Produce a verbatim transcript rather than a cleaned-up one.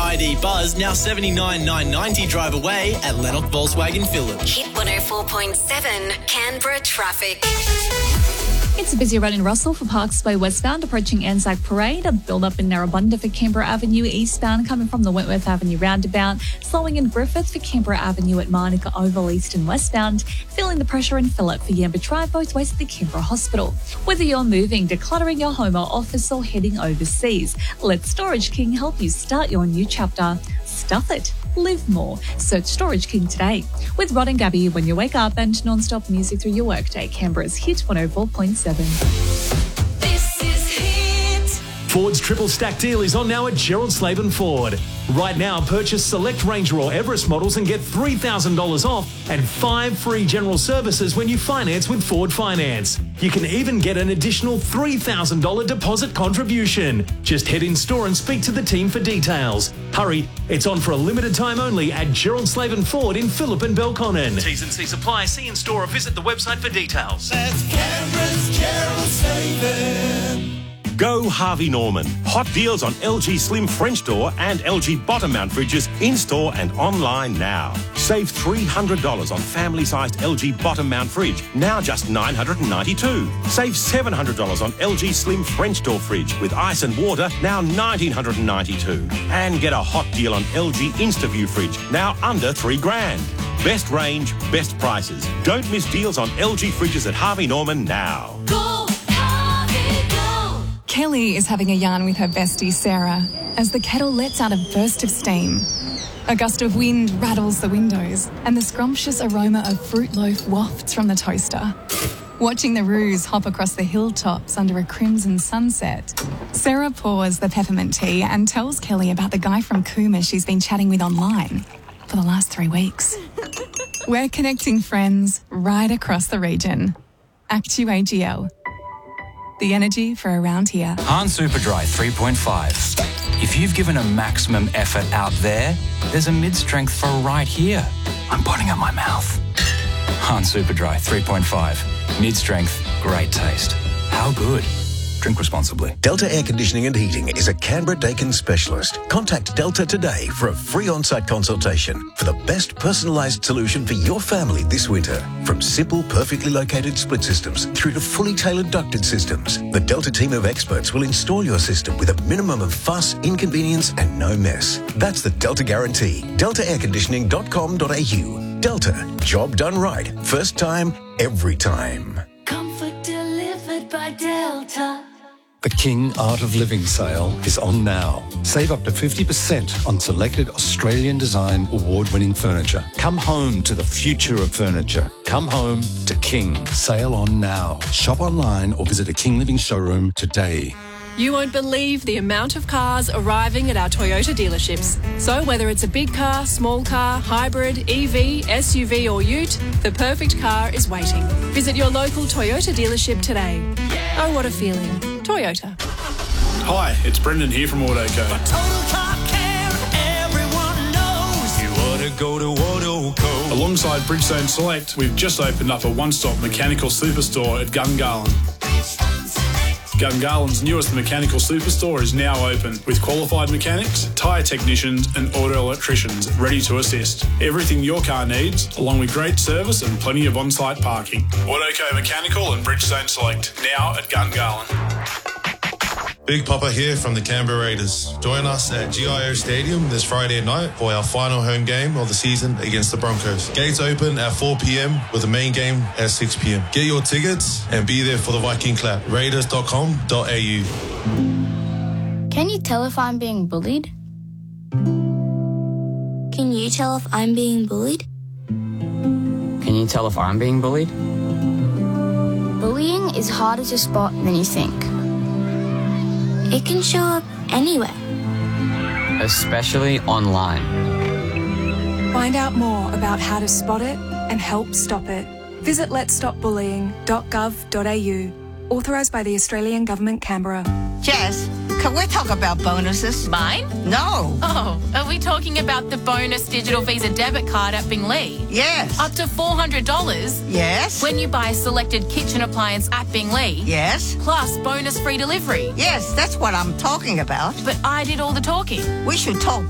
I D Buzz, now seventy-nine nine ninety drive away at Lennox Volkswagen Phillip. Hit one oh four point seven, Canberra traffic. It's a busy run in Russell for Parks Way westbound approaching Anzac Parade. A build-up in Narrabundah for Canberra Avenue eastbound coming from the Wentworth Avenue roundabout. Slowing in Griffith for Canberra Avenue at Manuka Oval east and westbound. Feeling the pressure in Phillip for Yamba Drive both ways to the Canberra Hospital. Whether you're moving, decluttering your home or office or heading overseas, let Storage King help you start your new chapter. Stuff it. Live more. Search Storage King today. With Rod and Gabby when you wake up and non-stop music through your workday. Canberra's Hit one oh four point seven. This is Hit. Ford's triple stack deal is on now at Gerald Slaven Ford. Right now, purchase select Ranger or Everest models and get three thousand dollars off and five free general services when you finance with Ford Finance. You can even get an additional three thousand dollars deposit contribution. Just head in store and speak to the team for details. Hurry, it's on for a limited time only at Gerald Slaven Ford in Phillip and Belconnen. T's and C's apply. See in store or visit the website for details. That's Canberra's Gerald Slaven. Go Harvey Norman. Hot deals on L G Slim French door and L G bottom mount fridges in-store and online now. Save three hundred dollars on family-sized L G bottom mount fridge, now just nine hundred ninety-two dollars. Save seven hundred dollars on L G Slim French door fridge with ice and water, now one thousand nine hundred ninety-two dollars. And get a hot deal on L G InstaView fridge, now under three grand. Best range, best prices. Don't miss deals on L G fridges at Harvey Norman now. Go, Harvey, go. Kelly is having a yarn with her bestie Sarah as the kettle lets out a burst of steam. A gust of wind rattles the windows and the scrumptious aroma of fruit loaf wafts from the toaster. Watching the roos hop across the hilltops under a crimson sunset, Sarah pours the peppermint tea and tells Kelly about the guy from Cooma she's been chatting with online for the last three weeks. We're connecting friends right across the region. Actu A G L. The energy for around here. Hahn Superdry three point five. If you've given a maximum effort out there, there's a mid-strength for right here. I'm putting up my mouth. Hahn Superdry three point five. Mid-strength, great taste. How good? Drink responsibly. Delta Air Conditioning and Heating is a Canberra-Dakin specialist. Contact Delta today for a free on-site consultation for the best personalised solution for your family this winter. From simple, perfectly located split systems through to fully tailored ducted systems, the Delta team of experts will install your system with a minimum of fuss, inconvenience and no mess. That's the Delta guarantee. delta air conditioning dot com dot a u. Delta. Job done right. First time, every time. Comfort delivered by Delta. The King Art of Living sale is on now. Save up to fifty percent on selected Australian design award-winning furniture. Come home to the future of furniture. Come home to King. Sale on now. Shop online or visit a King Living showroom today. You won't believe the amount of cars arriving at our Toyota dealerships. So whether it's a big car, small car, hybrid, E V, S U V or ute, the perfect car is waiting. Visit your local Toyota dealership today. Oh, what a feeling. Toyota. Hi, it's Brendan here from Autoco. Total car care, everyone knows. You ought to go to Autoco. Alongside Bridgestone Select, we've just opened up a one-stop mechanical superstore at Gungahlin. Gungahlин's newest mechanical superstore is now open with qualified mechanics, tyre technicians and auto electricians ready to assist. Everything your car needs, along with great service and plenty of on-site parking. Autoco Mechanical and Bridgestone Select, now at Gungahlin. Big Papa here from the Canberra Raiders. Join us at G I O Stadium this Friday night for our final home game of the season against the Broncos. Gates open at four p.m. with the main game at six p.m. Get your tickets and be there for the Viking clap. raiders dot com dot a u. Can you tell if I'm being bullied? Can you tell if I'm being bullied? Can you tell if I'm being bullied? Bullying is harder to spot than you think. It can show up anywhere. Especially online. Find out more about how to spot it and help stop it. Visit lets stop bullying dot gov dot a u. Authorised by the Australian Government, Canberra. Jess, can we talk about bonuses? Mine? No. Oh, are we talking about the bonus digital Visa debit card at Binglee? Yes. Up to four hundred dollars? Yes. When you buy a selected kitchen appliance at Binglee? Yes. Plus bonus free delivery? Yes, that's what I'm talking about. But I did all the talking. We should talk